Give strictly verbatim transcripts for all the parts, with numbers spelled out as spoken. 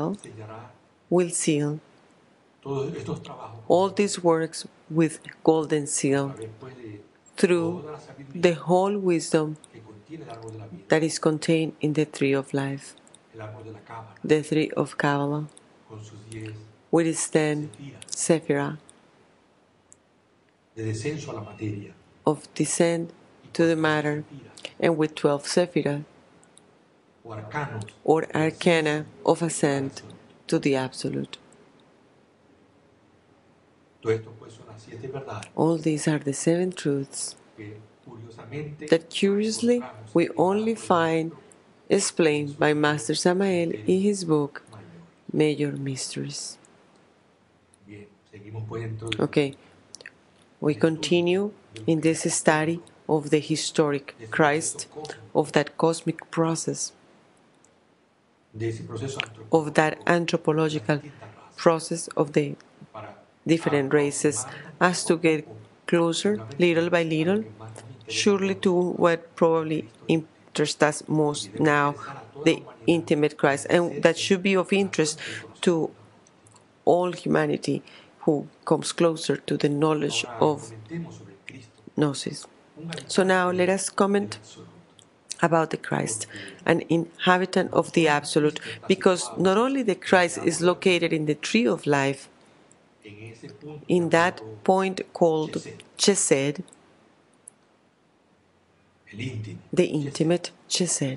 himself will seal all these works with golden seal through the whole wisdom that is contained in the tree of life, the tree of Kabbalah, with its ten sephirah of descent to the matter, and with twelve sephirah or arcana of ascent to the Absolute. All these are the seven truths that curiously we only find explained by Master Samael in his book, Major Mysteries. Okay, we continue in this study of the historic Christ, of that cosmic process, of that anthropological process of the different races, as to get closer, little by little, surely to what probably interests us most now, the intimate Christ, and that should be of interest to all humanity who comes closer to the knowledge of Gnosis. So now let us comment about the Christ, an inhabitant of the Absolute, because not only the Christ is located in the tree of life, in that point called Chesed, the intimate Chesed,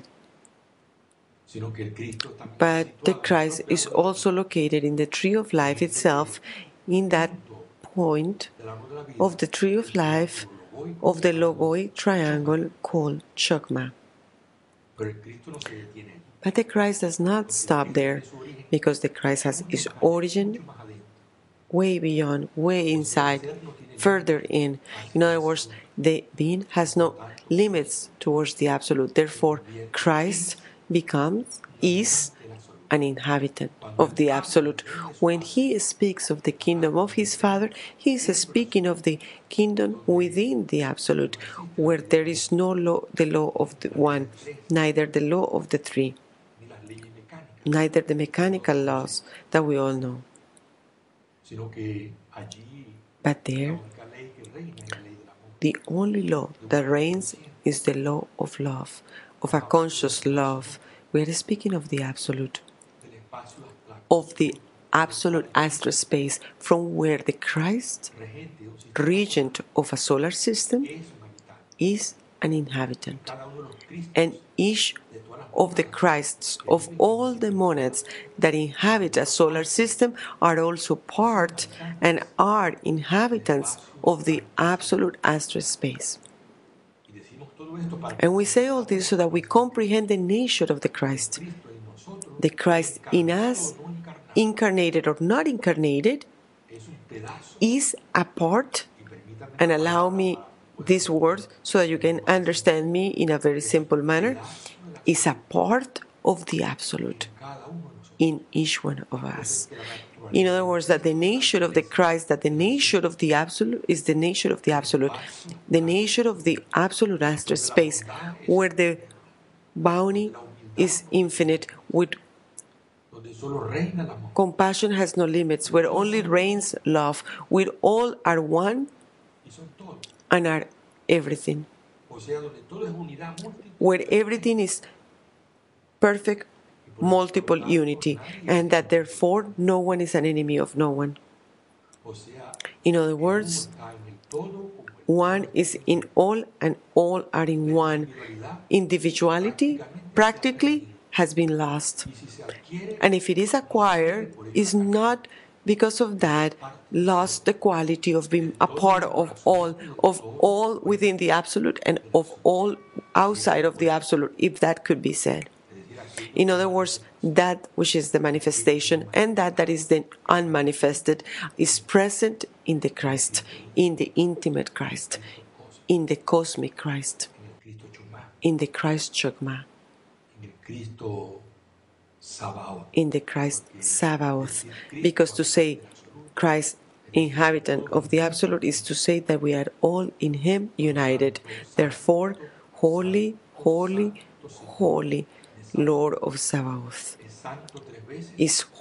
but the Christ is also located in the tree of life itself, in that point of the tree of life of the Logoi triangle called Chokmah. But the Christ does not stop there, because the Christ has its origin way beyond, way inside, further in. In other words, the being has no limits towards the Absolute. Therefore, Christ becomes, is, an inhabitant of the Absolute. When he speaks of the kingdom of his Father, he is speaking of the kingdom within the Absolute, where there is no law, the law of the one, neither the law of the three, neither the mechanical laws that we all know. But there, the only law that reigns is the law of love, of a conscious love. We are speaking of the Absolute, of the absolute astral space, from where the Christ, regent of a solar system, is an inhabitant. And each of the Christs, of all the monads that inhabit a solar system, are also part and are inhabitants of the absolute astral space. And we say all this so that we comprehend the nature of the Christ. The Christ in us, incarnated or not incarnated, is a part, and allow me this word so that you can understand me in a very simple manner, is a part of the Absolute in each one of us. In other words, that the nature of the Christ, that the nature of the Absolute is the nature of the Absolute, the nature of the absolute astral space, where the bounty is infinite, with compassion has no limits, where only reigns love, where all are one and are everything, where everything is perfect, multiple unity, and that therefore no one is an enemy of no one. In other words, one is in all and all are in one. Individuality practically has been lost. And if it is acquired, is not because of that lost the quality of being a part of all, of all within the Absolute and of all outside of the Absolute, if that could be said. In other words, that which is the manifestation and that that is the unmanifested is present in the Christ, in the intimate Christ, in the cosmic Christ, in the Christ Chokmah, in the Christ Sabaoth. Because to say Christ inhabitant of the Absolute is to say that we are all in Him united. Therefore, holy, holy, holy, Lord of Sabaoth is